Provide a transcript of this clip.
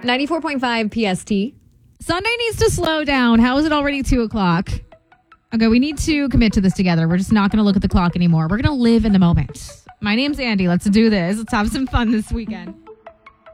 94.5 PST. Sunday needs to slow down. How is it already 2 o'clock? Okay, we need to commit to this together. We're just not going to look at the clock anymore. We're going to live in the moment. My name's Andy. Let's do this. Let's have some fun this weekend.